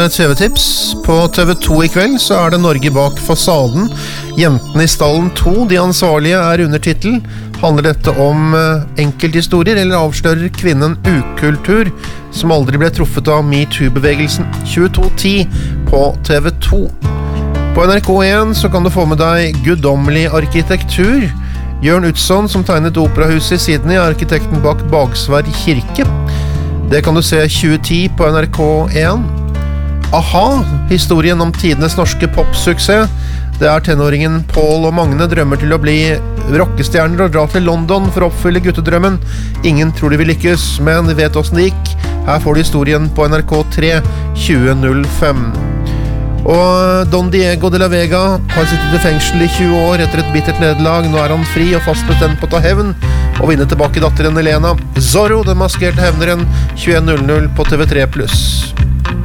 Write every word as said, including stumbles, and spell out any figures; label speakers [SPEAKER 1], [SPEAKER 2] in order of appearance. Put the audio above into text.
[SPEAKER 1] T V-tips. På T V to i kveld så er det Norge bak fasaden. Jentene i stallen to, de ansvarlige, er undertitel. Handler dette om enkelthistorier, eller avslører kvinnen ukultur som aldri ble truffet av MeToo-bevegelsen? tjueto ti på T V to. På N R K en så kan du få med deg guddommelig arkitektur. Jørn Utzon, som tegnet operahuset i Sydney, er arkitekten bak Bagsværd kirke. Det kan du se tjue ti på N R K en. A-ha, historien om tidenes norske popsuksess. Det er tenåringen Paul og Magne drømmer til å bli rockestjerner og dra til London for å oppfylle guttedrømmen. Ingen tror de vil lykkes, men de vet hvordan det gikk. Her får du historien på N R K tre tjue null fem. Og Don Diego de la Vega har sittet i fengsel i tjue år etter et bittert nederlag. Nå er han fri og fast bestemt på å ta hevn og vinne tilbake datteren Elena. Zorro, den maskerte hevneren, tjueen null null på T V tre pluss.